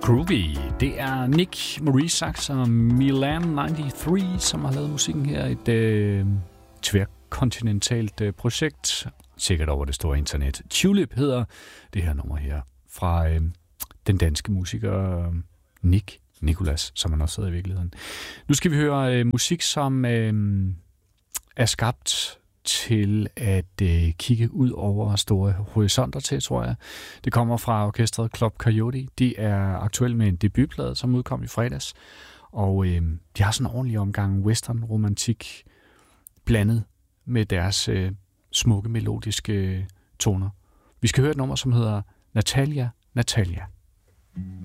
Groovy. Det er Nick Marisax og Milan 93, som har lavet musikken her. Et tværkontinentalt projekt, sikkert over det store internet. Tulip hedder det her nummer her fra den danske musiker Nicolas, som han også hedder i virkeligheden. Nu skal vi høre musik, som er skabt til at kigge ud over store horisonter til, tror jeg. Det kommer fra orkestret Club Coyote. De er aktuelle med en debutplade, som udkom i fredags. Og de har sådan en ordentlig omgang western-romantik blandet med deres smukke melodiske toner. Vi skal høre et nummer, som hedder Natalia.